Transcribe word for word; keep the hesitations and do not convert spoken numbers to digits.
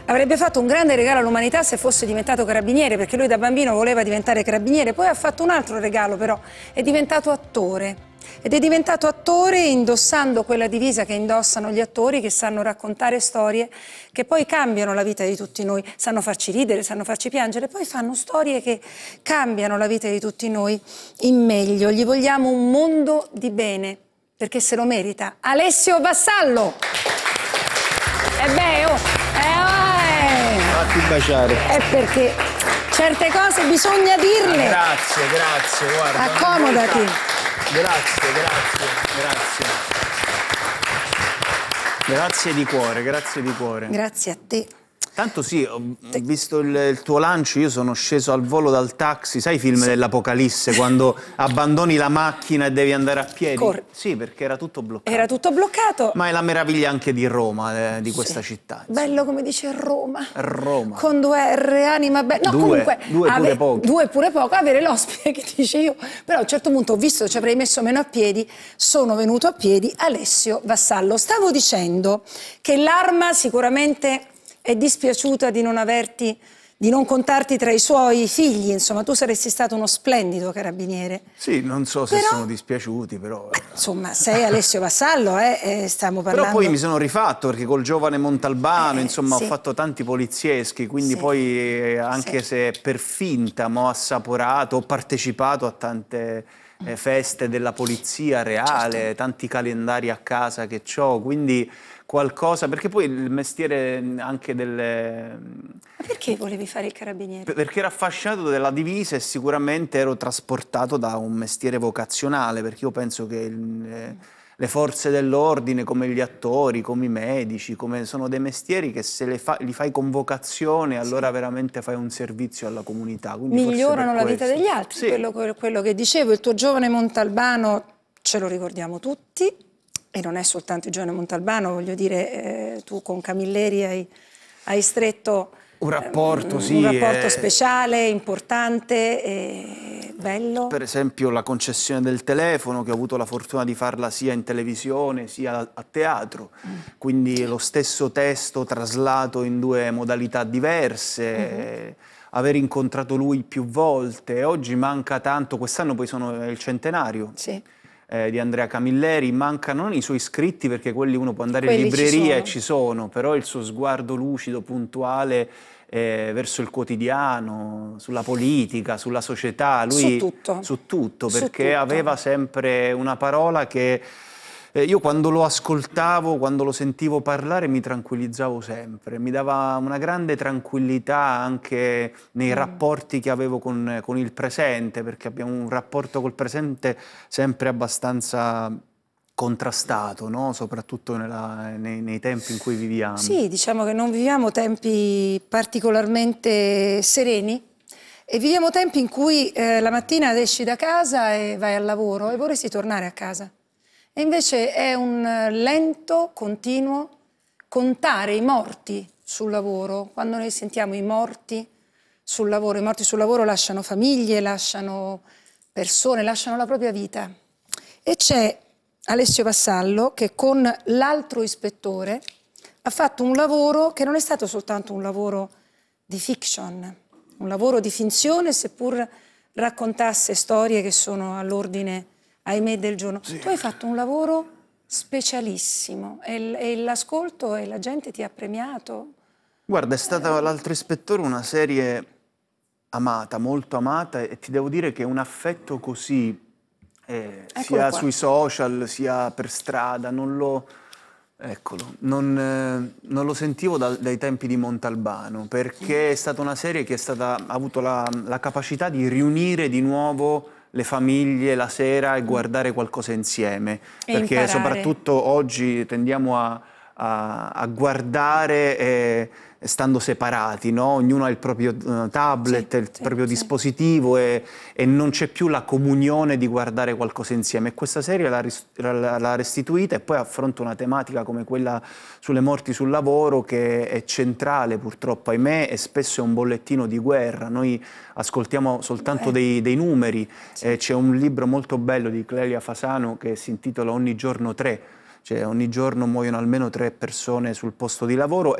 Avrebbe fatto un grande regalo all'umanità se fosse diventato carabiniere, perché lui da bambino voleva diventare carabiniere, poi ha fatto un altro regalo però, è diventato attore. Ed è diventato attore indossando quella divisa che indossano gli attori, che sanno raccontare storie che poi cambiano la vita di tutti noi, sanno farci ridere, sanno farci piangere, poi fanno storie che cambiano la vita di tutti noi in meglio. Gli vogliamo un mondo di bene, perché se lo merita. Alessio Vassallo! E beh, oh, eh, oh, Fatti baciare. è perché certe cose bisogna dirle. Grazie, grazie, guarda. Accomodati. Grazie, grazie, grazie. Grazie di cuore, grazie di cuore. Grazie a te. Tanto sì, ho visto il, il tuo lancio, io sono sceso al volo dal taxi, sai i film sì. dell'Apocalisse, quando abbandoni la macchina e devi andare a piedi? Corri. Sì, perché era tutto bloccato. Era tutto bloccato. Ma è la meraviglia anche di Roma, eh, di questa sì. città. Insomma. Bello come dice Roma. Roma. Con due R, anima bella. No, due, comunque, due pure ave... poco. Due pure poco, avere l'ospite che dice io. Però a un certo punto ho visto che ci avrei messo meno a piedi, sono venuto a piedi, Alessio Vassallo. Stavo dicendo che l'Arma sicuramente è dispiaciuta di non averti, di non contarti tra i suoi figli, insomma, tu saresti stato uno splendido carabiniere. Sì, non so se però, sono dispiaciuti, però... Insomma, sei Alessio Vassallo, eh, eh, stiamo parlando... Però poi mi sono rifatto, perché col giovane Montalbano, eh, insomma, sì. ho fatto tanti polizieschi, quindi sì. poi, eh, anche sì. se per finta, ma ho assaporato, ho partecipato a tante eh, feste della polizia reale, certo. tanti calendari a casa che ho, quindi... qualcosa, perché poi il mestiere anche delle... Ma perché volevi fare il carabiniere? Perché ero affascinato della divisa e sicuramente ero trasportato da un mestiere vocazionale, perché io penso che il, le forze dell'ordine, come gli attori, come i medici, come sono dei mestieri che se le fa, li fai con vocazione, allora sì. veramente fai un servizio alla comunità. Quindi migliorano la questo. vita degli altri, sì. quello, quello che dicevo, il tuo giovane Montalbano ce lo ricordiamo tutti. E non è soltanto il giovane Montalbano, voglio dire, eh, tu con Camilleri hai, hai stretto un rapporto, eh, sì, un rapporto eh, speciale, importante, e bello. Per esempio la concessione del telefono, che ho avuto la fortuna di farla sia in televisione sia a teatro, mm. quindi lo stesso testo traslato in due modalità diverse, mm-hmm. aver incontrato lui più volte, oggi manca tanto, quest'anno poi sono il centenario. Sì. Eh, di Andrea Camilleri, mancano non i suoi scritti, perché quelli uno può andare quelli in libreria ci e ci sono, però il suo sguardo lucido, puntuale eh, verso il quotidiano, sulla politica, sulla società, lui, su tutto, su tutto perché su tutto. aveva sempre una parola che eh, io quando lo ascoltavo, quando lo sentivo parlare mi tranquillizzavo sempre, mi dava una grande tranquillità anche nei mm. rapporti che avevo con, con il presente, perché abbiamo un rapporto col presente sempre abbastanza contrastato, no? Soprattutto nella, nei, nei tempi in cui viviamo. Sì, diciamo che non viviamo tempi particolarmente sereni e viviamo tempi in cui eh, la mattina esci da casa e vai al lavoro e vorresti tornare a casa. E invece è un lento, continuo contare i morti sul lavoro. Quando noi sentiamo i morti sul lavoro, i morti sul lavoro lasciano famiglie, lasciano persone, lasciano la propria vita. E c'è Alessio Vassallo che con l'altro ispettore ha fatto un lavoro che non è stato soltanto un lavoro di fiction, un lavoro di finzione, seppur raccontasse storie che sono all'ordine, ahimè, del giorno. Sì. Tu hai fatto un lavoro specialissimo e, e l'ascolto e la gente ti ha premiato. Guarda, è stata eh. l'altro ispettore una serie amata, molto amata, e ti devo dire che un affetto così, eh, sia qua. sui social, sia per strada, non lo, eccolo, non, eh, non lo sentivo da, dai tempi di Montalbano, perché è stata una serie che è stata, ha avuto la, la capacità di riunire di nuovo le famiglie la sera e guardare qualcosa insieme, e perché imparare. Soprattutto oggi tendiamo a, a, a guardare e, stando separati, no? Ognuno ha il proprio uh, tablet, sì, il sì, proprio sì. dispositivo e, e non c'è più la comunione di guardare qualcosa insieme. E questa serie l'ha restituita e poi affronta una tematica come quella sulle morti sul lavoro, che è centrale purtroppo, ahimè, e spesso è un bollettino di guerra. Noi ascoltiamo soltanto Beh. dei, dei numeri. Sì. Eh, c'è un libro molto bello di Clelia Fasano che si intitola Ogni giorno tre. Cioè ogni giorno muoiono almeno tre persone sul posto di lavoro